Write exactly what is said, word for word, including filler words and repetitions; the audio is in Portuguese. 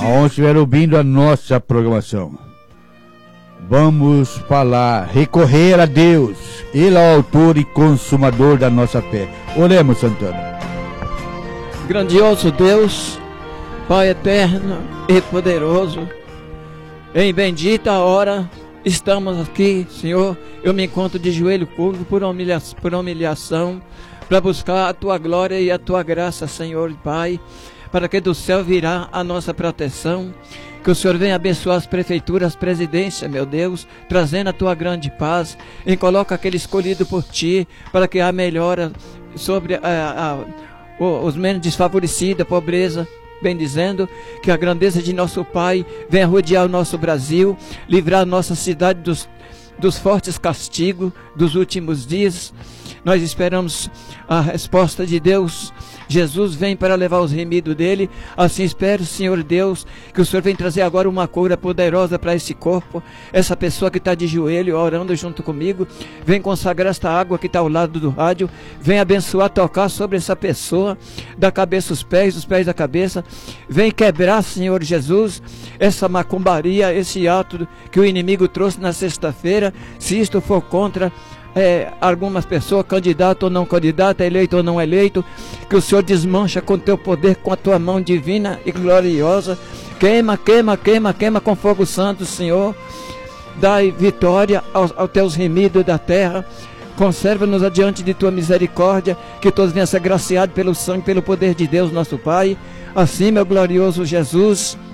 aonde estiver ouvindo a nossa programação. Vamos falar, recorrer a Deus, Ele é o autor e consumador da nossa fé. Oremos, Santana. Grandioso Deus, Pai eterno e poderoso, em bendita hora estamos aqui, Senhor. Eu me encontro de joelho curvo por humilhação, por humilhação para buscar a Tua glória e a Tua graça, Senhor Pai, para que do céu virá a nossa proteção. Que o Senhor venha abençoar as prefeituras, as presidências, meu Deus, trazendo a Tua grande paz, e coloca aquele escolhido por Ti, para que há melhora sobre a, a, os menos desfavorecidos, a pobreza, bem dizendo, que a grandeza de nosso Pai venha rodear o nosso Brasil, livrar a nossa cidade dos, dos fortes castigos dos últimos dias. Nós esperamos a resposta de Deus. Jesus vem para levar os remidos dele. Assim espero, Senhor Deus, que o Senhor venha trazer agora uma cura poderosa para esse corpo, essa pessoa que está de joelho orando junto comigo. Vem consagrar esta água que está ao lado do rádio. Vem abençoar, tocar sobre essa pessoa, da cabeça aos pés, dos pés à cabeça. Vem quebrar, Senhor Jesus, essa macumbaria, esse ato que o inimigo trouxe na sexta-feira. Se isto for contra É, algumas pessoas, candidato ou não candidato, eleito ou não eleito, que o Senhor desmancha com teu poder, com a tua mão divina e gloriosa. Queima, queima, queima, queima com fogo santo, Senhor. Dai vitória aos, aos teus remidos da terra. Conserva-nos adiante de tua misericórdia, que todos venham ser agraciados pelo sangue, pelo poder de Deus, nosso Pai. Assim, meu glorioso Jesus,